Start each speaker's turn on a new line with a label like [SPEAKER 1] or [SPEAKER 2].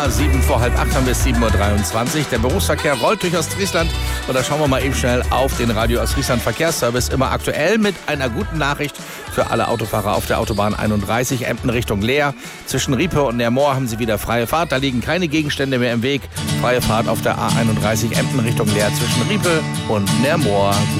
[SPEAKER 1] 7 vor halb 8 haben wir es 7.23 Uhr. Der Berufsverkehr rollt durch Ostfriesland. Und da schauen wir mal eben schnell auf den Radio Ostfriesland Verkehrsservice. Immer aktuell mit einer guten Nachricht für alle Autofahrer auf der Autobahn 31, Emden Richtung Leer. Zwischen Riepe und Neermoor haben Sie wieder freie Fahrt. Da liegen keine Gegenstände mehr im Weg. Freie Fahrt auf der A31 Emden Richtung Leer zwischen Riepe und Neermoor.